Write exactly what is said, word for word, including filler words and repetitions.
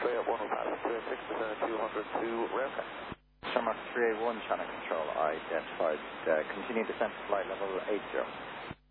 Three eight one will pass three eight six, descending two hundred to Railcar. Shamrock three eight one, channel control identified. Uh, continue descent to flight level eight zero.